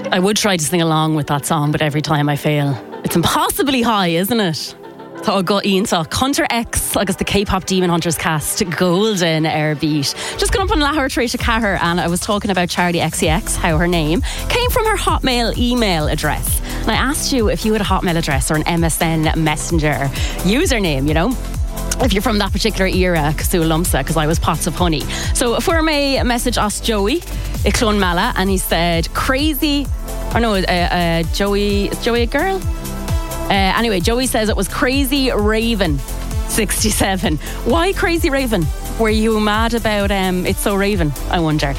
I would try to sing along with that song, but every time I fail. It's impossibly high, isn't it? Tá go ínta Hunter X agus the K-pop Demon Hunters cast Golden Airbeat. Just got up on Lahore Trisha Cahir, and I was talking about Charlie XCX, how her name came from her Hotmail email address. And I asked you if you had a Hotmail address or an MSN Messenger username, you know, if you're from that particular era, Cthulhu Lumsa, because I was Pots of Honey. So for my message asked Joey, Iclon Mala, and he said crazy, or no, Joey, is Joey a girl? Anyway, Joey says it was Crazy Raven 67. Why Crazy Raven? Were you mad about It's So Raven, I wonder?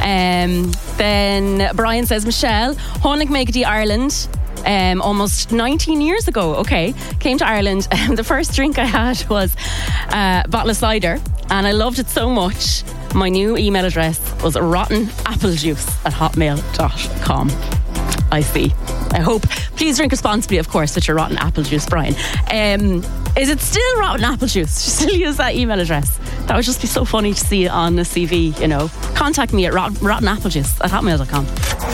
Then Brian says Michelle, Honnig Megadi Ireland, almost 19 years ago. Okay, came to Ireland. The first drink I had was a bottle of cider, and I loved it so much. My new email address was rottenapplejuice@hotmail.com. I see. I hope. Please drink responsibly, of course, with your rotten apple juice, Brian. Is it still rotten apple juice? Do you still use that email address? That would just be so funny to see on the CV, you know. Contact me at rottenapplejuice@hotmail.com.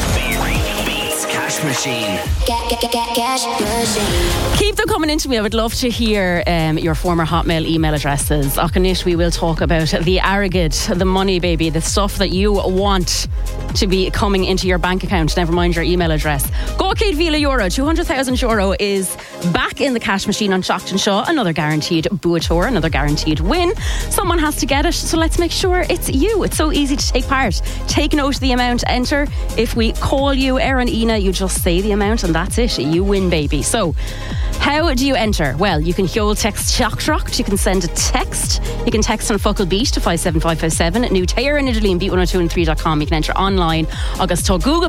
Cash Machine. Cash Machine. Keep them coming into me. I would love to hear your former Hotmail email addresses. Achanish, we will talk about the arrogant, the money baby, the stuff that you want to be coming into your bank account, never mind your email address. Go-Kate Vila Euro, 200,000 euro is back in the cash machine on Shocked and Shaw. Another guaranteed Buator, another guaranteed win. Someone has to get it, so let's make sure it's you. It's so easy to take part. Take note of the amount, enter. If we call you Erin Ina, you just say the amount and that's it. You win, baby. So, how do you enter? Well, you can text Shocked. You can send a text. You can text on Focal Beat to 57557. New Taylor in Italy and beat102and3.com. You can enter online. August to Google